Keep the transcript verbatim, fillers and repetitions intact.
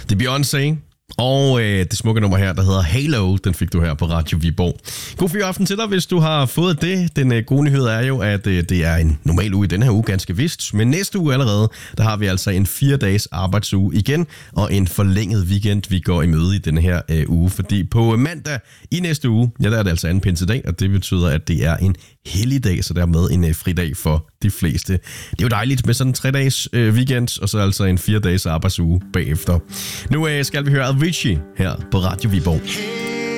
Det er Beyoncé. Og øh, det smukke nummer her, der hedder Halo, den fik du her på Radio Viborg. God fyraften til dig, hvis du har fået det. Den øh, gode nyhed er jo, at øh, det er en normal uge i den her uge, ganske vist. Men næste uge allerede, der har vi altså en fire dages arbejdsuge igen, og en forlænget weekend, vi går i møde i denne her øh, uge. Fordi på mandag i næste uge, ja, der er det altså anden pinsedag, og det betyder, at det er en helligdag, så dermed en øh, fridag for de fleste. Det er jo dejligt med sådan en tre dages øh, weekend, og så altså en fire dages arbejdsuge bagefter. Nu øh, skal vi høre Avicii her på Radio Viborg.